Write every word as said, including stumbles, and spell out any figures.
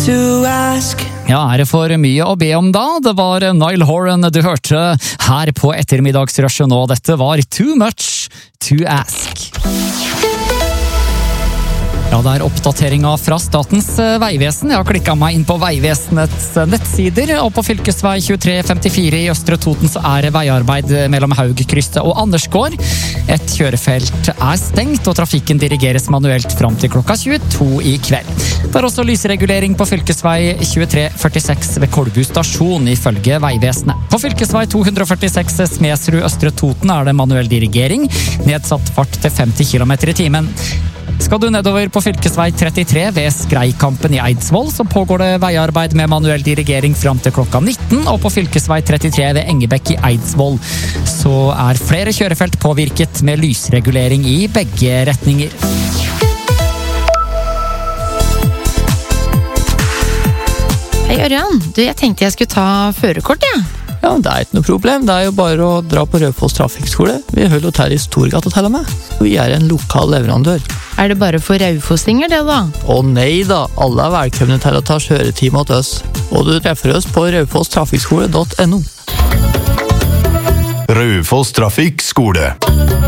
to ask. Ja, er det for mye å be om da? Det var Niall Horan du hørte her på ettermiddagsrushet nå. Dette var Too Much to Ask. Ja, det er oppdateringa fra Statens vegvesen. Jeg har klikket meg inn på Vegvesenets nettsider, og på fylkesvei tjuetre femtifire i Østre Toten så er det veiarbeid mellom Haugkrysset og Andersgård. Et kjørefelt er stengt, og trafikken dirigeres manuelt fram til klokka tjueto i kveld. Det er også lysregulering på fylkesvei tjuetre førtiseks ved Kolbu stasjon, ifølge Vegvesenet. På fylkesvei to førtiseks Smedsrud Østre Toten er det manuell dirigering, nedsatt fart til femti kilometer i timen. Skal du nedover på fylkesvei trettitre ved Skreikampen i Eidsvoll, så pågår det veiarbeid med manuell dirigering fram til klokka nitten, og på fylkesvei trettitre ved Engebekk i Eidsvoll så er flere kjørefelt påvirket med lysregulering i begge retninger. Hei Ørjan, du, jeg tenkte jeg skulle ta førerkort, ja. Ja, det er ikke noe problem. Det er jo bare å dra på Raufoss Trafikkskole. Vi holder hotell i Storgata til og med. Vi er en lokal leverandør. Er det bare for raufossinger det da? Å nei da, alle er velkomne til å ta kjøretime til oss. Og du treffer oss på raufoss trafikkskole punktum no. Raufoss Trafikkskole.